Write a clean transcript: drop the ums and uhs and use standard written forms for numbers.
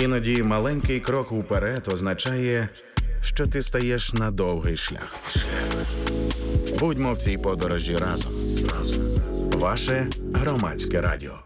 Іноді маленький крок уперед означає, що ти стаєш на довгий шлях. Будьмо в цій подорожі разом. Ваше Громадське радіо.